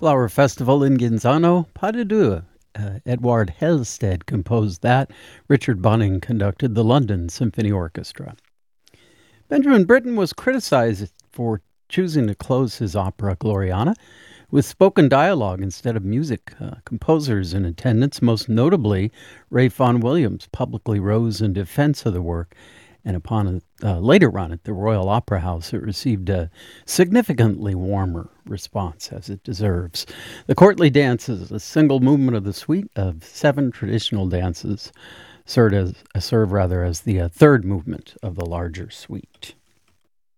Flower Festival in Ginzano, Pas de Deux. Edward Helsted composed that. Richard Bunning conducted the London Symphony Orchestra. Benjamin Britten was criticized for choosing to close his opera Gloriana with spoken dialogue instead of music. Composers in attendance, most notably Ray Vaughan Williams, publicly rose in defense of the work, and upon a later run at the Royal Opera House, it received a significantly warmer response, as it deserves. The courtly dance is a single movement of the suite of 7 traditional dances, serve as the third movement of the larger suite.